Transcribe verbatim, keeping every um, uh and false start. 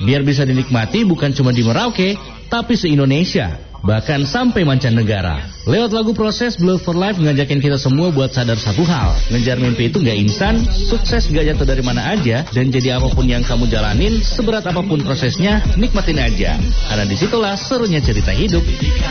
biar bisa dinikmati bukan cuma di Merauke, tapi se-Indonesia, bahkan sampai mancanegara. Lewat lagu Proses, Blue for Life ngajakin kita semua buat sadar satu hal. Ngejar mimpi itu gak instan, sukses gak jatuh dari mana aja, dan jadi apapun yang kamu jalanin, seberat apapun prosesnya, nikmatin aja. Karena disitulah serunya cerita hidup.